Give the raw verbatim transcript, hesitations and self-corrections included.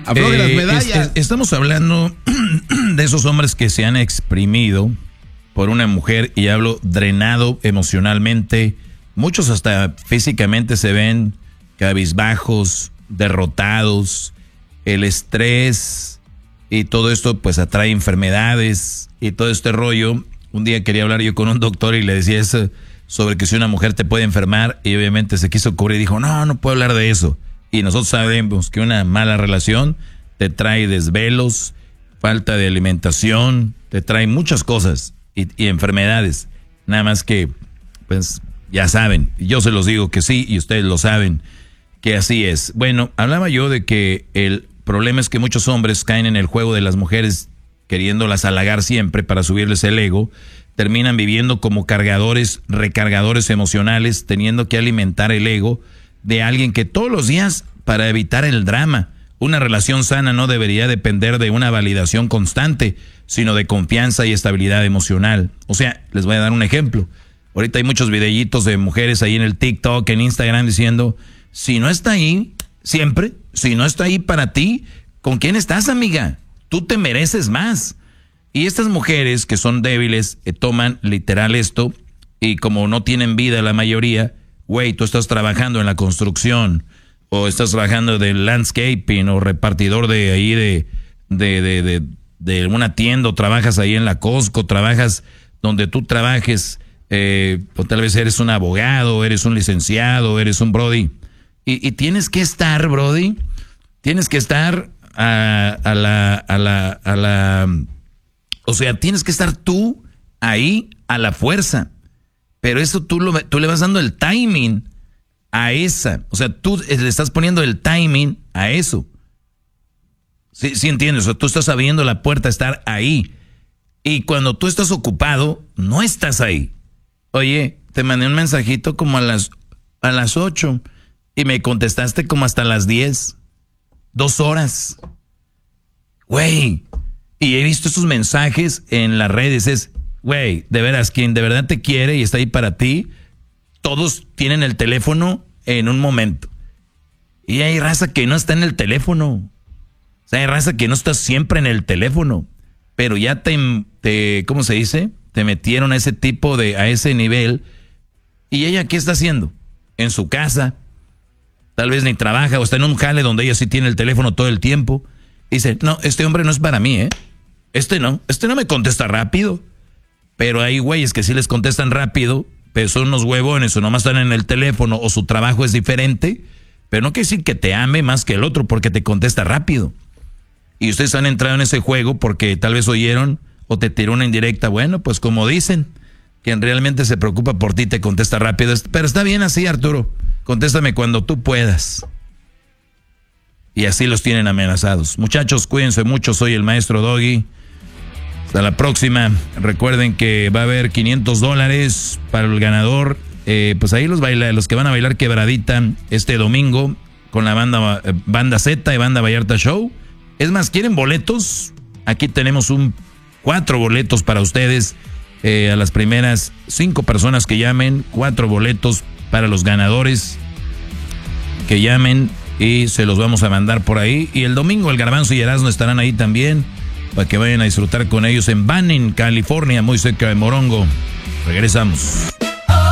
Afloje eh, las medallas. Es, es, estamos hablando de esos hombres que se han exprimido por una mujer, y hablo drenado emocionalmente. Muchos hasta físicamente se ven cabizbajos, derrotados. El estrés y todo esto pues atrae enfermedades y todo este rollo. Un día quería hablar yo con un doctor y le decía eso sobre que si una mujer te puede enfermar, y obviamente se quiso cubrir y dijo, no, no puedo hablar de eso. Y nosotros sabemos que una mala relación te trae desvelos, falta de alimentación, te trae muchas cosas y, y enfermedades. Nada más que, pues, ya saben, yo se los digo que sí y ustedes lo saben, que así es. Bueno, hablaba yo de que el problema es que muchos hombres caen en el juego de las mujeres queriéndolas halagar siempre para subirles el ego. Terminan viviendo como cargadores, recargadores emocionales, teniendo que alimentar el ego de alguien que todos los días, para evitar el drama. Una relación sana no debería depender de una validación constante, sino de confianza y estabilidad emocional. O sea, les voy a dar un ejemplo. Ahorita hay muchos videitos de mujeres ahí en el TikTok, en Instagram, diciendo, si no está ahí, siempre, si no está ahí para ti, ¿con quién estás, amiga? Tú te mereces más. Y estas mujeres que son débiles, eh, toman literal esto, y como no tienen vida la mayoría, güey, tú estás trabajando en la construcción, o estás trabajando de landscaping, o repartidor de ahí de, de, de, de, de una tienda, o trabajas ahí en la Costco, trabajas donde tú trabajes, eh, o tal vez eres un abogado, eres un licenciado, eres un brody, y, y tienes que estar, brody, tienes que estar a, a la, a la, a la, o sea, tienes que estar tú ahí a la fuerza. Pero eso tú, lo, tú le vas dando el timing a esa. O sea, tú le estás poniendo el timing a eso. ¿Sí, sí entiendes? O sea, tú estás abriendo la puerta a estar ahí. Y cuando tú estás ocupado, no estás ahí. Oye, te mandé un mensajito como a las, a las ocho y me contestaste como hasta las diez. Dos horas. Güey. Y he visto esos mensajes en las redes. Es... Güey, de veras, quien de verdad te quiere y está ahí para ti, todos tienen el teléfono en un momento. Y hay raza que no está en el teléfono. O sea, hay raza que no está siempre en el teléfono. Pero ya te, te ¿cómo se dice? Te metieron a ese tipo de, a ese nivel. ¿Y ella qué está haciendo? En su casa. Tal vez ni trabaja o está en un jale donde ella sí tiene el teléfono todo el tiempo. Y dice, no, este hombre no es para mí, ¿eh? Este no, este no me contesta rápido. Pero hay güeyes que sí les contestan rápido, pero son unos huevones o nomás están en el teléfono o su trabajo es diferente. Pero no quiere decir que te ame más que el otro porque te contesta rápido. Y ustedes han entrado en ese juego porque tal vez oyeron o te tiró una indirecta. Bueno, pues como dicen, quien realmente se preocupa por ti te contesta rápido. Pero está bien así, Arturo. Contéstame cuando tú puedas. Y así los tienen amenazados. Muchachos, cuídense mucho. Soy el maestro Doggy. Hasta la próxima. Recuerden que va a haber quinientos dólares para el ganador. Eh, pues ahí los baila, los que van a bailar quebradita este domingo con la banda, eh, banda Z y Banda Vallarta Show. Es más, ¿quieren boletos? Aquí tenemos un cuatro boletos para ustedes. Eh, a las primeras cinco personas que llamen, cuatro boletos para los ganadores que llamen y se los vamos a mandar por ahí. Y el domingo el Garbanzo y Erasmo estarán ahí también, para que vayan a disfrutar con ellos en Banning, California, muy cerca de Morongo. Regresamos.